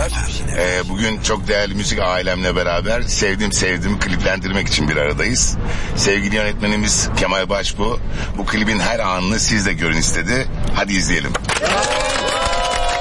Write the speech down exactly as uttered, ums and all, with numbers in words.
merhabalar. Ee, bugün çok değerli müzik ailemle beraber Sevdim Sevdim kliplendirmek için bir aradayız. Sevgili yönetmenimiz Kemal Başbuğ bu klibin her anını siz de görün istedi. Hadi izleyelim.